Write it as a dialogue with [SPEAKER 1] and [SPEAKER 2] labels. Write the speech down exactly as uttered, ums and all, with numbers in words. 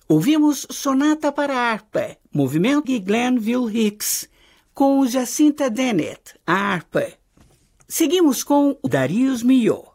[SPEAKER 1] Ouvimos Sonata para Harpa, movimento de Glenville Hicks, com Jacinta Dennett, a harpa. Seguimos com Darius Milhaud,